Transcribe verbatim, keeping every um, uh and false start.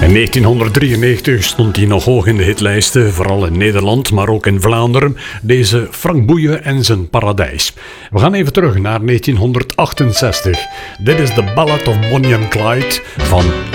In negentienhonderddrieënnegentig stond hij nog hoog in de hitlijsten, vooral in Nederland, maar ook in Vlaanderen, deze Frank Boeien en zijn Paradijs. We gaan even terug naar negentienhonderdachtenzestig. Dit is de Ballad of Bonnie and Clyde van